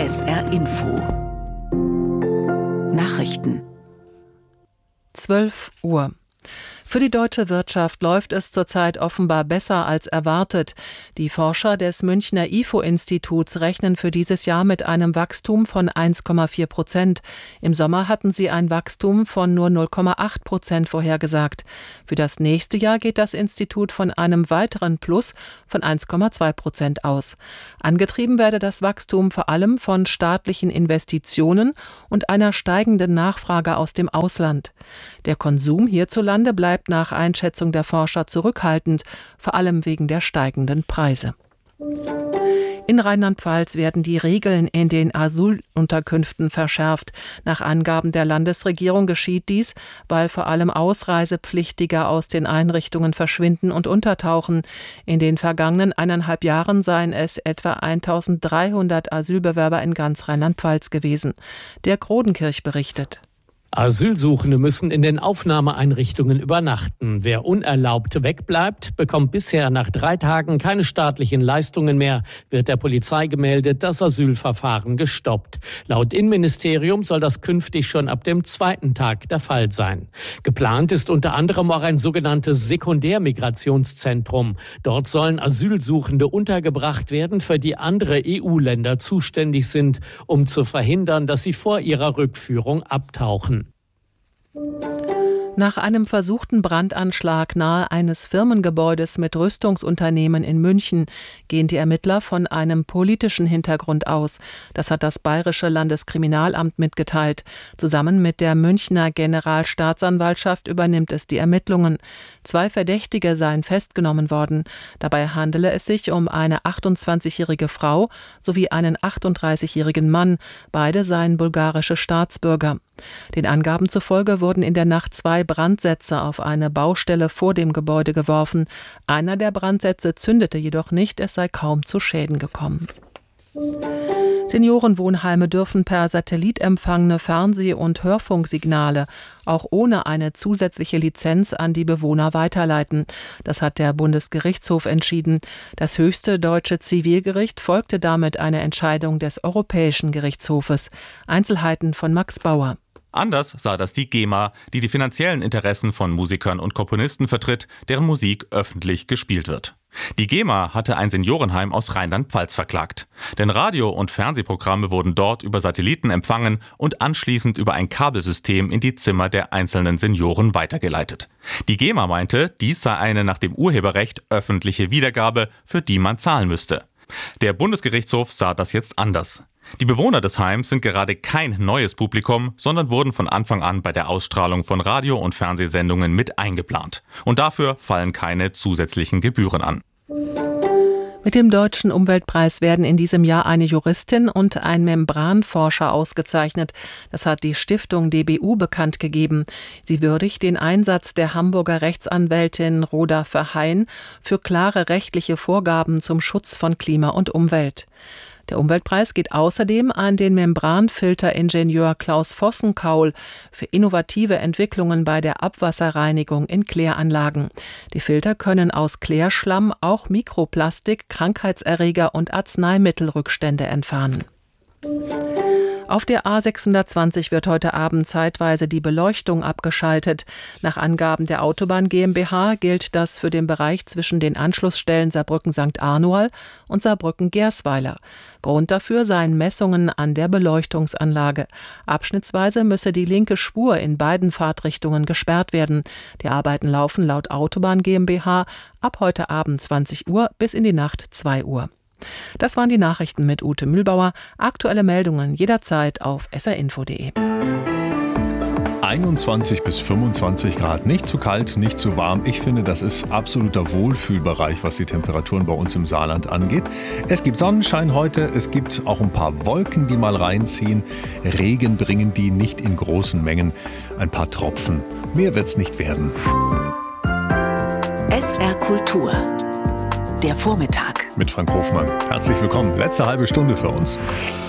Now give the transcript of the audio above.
SR Info Nachrichten 12 Uhr. Für die deutsche Wirtschaft läuft es zurzeit offenbar besser als erwartet. Die Forscher des Münchner IFO-Instituts rechnen für dieses Jahr mit einem Wachstum von 1,4%. Im Sommer hatten sie ein Wachstum von nur 0,8% vorhergesagt. Für das nächste Jahr geht das Institut von einem weiteren Plus von 1,2% aus. Angetrieben werde das Wachstum vor allem von staatlichen Investitionen und einer steigenden Nachfrage aus dem Ausland. Der Konsum hierzulande bleibt nach Einschätzung der Forscher zurückhaltend, vor allem wegen der steigenden Preise. In Rheinland-Pfalz werden die Regeln in den Asylunterkünften verschärft. Nach Angaben der Landesregierung geschieht dies, weil vor allem Ausreisepflichtige aus den Einrichtungen verschwinden und untertauchen. In den vergangenen 1,5 Jahren seien es etwa 1.300 Asylbewerber in ganz Rheinland-Pfalz gewesen. Dirk Rodenkirch berichtet. Asylsuchende müssen in den Aufnahmeeinrichtungen übernachten. Wer unerlaubt wegbleibt, bekommt bisher nach 3 Tagen keine staatlichen Leistungen mehr. Wird der Polizei gemeldet, das Asylverfahren gestoppt. Laut Innenministerium soll das künftig schon ab dem 2. Tag der Fall sein. Geplant ist unter anderem auch ein sogenanntes Sekundärmigrationszentrum. Dort sollen Asylsuchende untergebracht werden, für die andere EU-Länder zuständig sind, um zu verhindern, dass sie vor ihrer Rückführung abtauchen. Nach einem versuchten Brandanschlag nahe eines Firmengebäudes mit Rüstungsunternehmen in München gehen die Ermittler von einem politischen Hintergrund aus. Das hat das Bayerische Landeskriminalamt mitgeteilt. Zusammen mit der Münchner Generalstaatsanwaltschaft übernimmt es die Ermittlungen. 2 Verdächtige seien festgenommen worden. Dabei handele es sich um eine 28-jährige Frau sowie einen 38-jährigen Mann. Beide seien bulgarische Staatsbürger. Den Angaben zufolge wurden in der Nacht 2 Brandsätze auf eine Baustelle vor dem Gebäude geworfen. Einer der Brandsätze zündete jedoch nicht, es sei kaum zu Schäden gekommen. Seniorenwohnheime dürfen per Satellit empfangene Fernseh- und Hörfunksignale auch ohne eine zusätzliche Lizenz an die Bewohner weiterleiten. Das hat der Bundesgerichtshof entschieden. Das höchste deutsche Zivilgericht folgte damit einer Entscheidung des Europäischen Gerichtshofes. Einzelheiten von Max Bauer. Anders sah das die GEMA, die die finanziellen Interessen von Musikern und Komponisten vertritt, deren Musik öffentlich gespielt wird. Die GEMA hatte ein Seniorenheim aus Rheinland-Pfalz verklagt. Denn Radio- und Fernsehprogramme wurden dort über Satelliten empfangen und anschließend über ein Kabelsystem in die Zimmer der einzelnen Senioren weitergeleitet. Die GEMA meinte, dies sei eine nach dem Urheberrecht öffentliche Wiedergabe, für die man zahlen müsste. Der Bundesgerichtshof sah das jetzt anders. Die Bewohner des Heims sind gerade kein neues Publikum, sondern wurden von Anfang an bei der Ausstrahlung von Radio- und Fernsehsendungen mit eingeplant. Und dafür fallen keine zusätzlichen Gebühren an. Mit dem Deutschen Umweltpreis werden in diesem Jahr eine Juristin und ein Membranforscher ausgezeichnet. Das hat die Stiftung DBU bekannt gegeben. Sie würdigt den Einsatz der Hamburger Rechtsanwältin Rhoda Verheyen für klare rechtliche Vorgaben zum Schutz von Klima und Umwelt. Der Umweltpreis geht außerdem an den Membranfilteringenieur Klaus Vossenkaul für innovative Entwicklungen bei der Abwasserreinigung in Kläranlagen. Die Filter können aus Klärschlamm auch Mikroplastik, Krankheitserreger und Arzneimittelrückstände entfernen. Auf der A620 wird heute Abend zeitweise die Beleuchtung abgeschaltet. Nach Angaben der Autobahn GmbH gilt das für den Bereich zwischen den Anschlussstellen Saarbrücken-St. Arnoal und Saarbrücken-Gersweiler. Grund dafür seien Messungen an der Beleuchtungsanlage. Abschnittsweise müsse die linke Spur in beiden Fahrtrichtungen gesperrt werden. Die Arbeiten laufen laut Autobahn GmbH ab heute Abend 20 Uhr bis in die Nacht 2 Uhr. Das waren die Nachrichten mit Ute Mühlbauer. Aktuelle Meldungen jederzeit auf srinfo.de. 21 bis 25 Grad, nicht zu kalt, nicht zu warm. Ich finde, das ist absoluter Wohlfühlbereich, was die Temperaturen bei uns im Saarland angeht. Es gibt Sonnenschein heute, es gibt auch ein paar Wolken, die mal reinziehen. Regen bringen die nicht in großen Mengen, ein paar Tropfen. Mehr wird's nicht werden. SR Kultur. Der Vormittag. Mit Frank Hofmann. Herzlich willkommen. Letzte halbe Stunde für uns.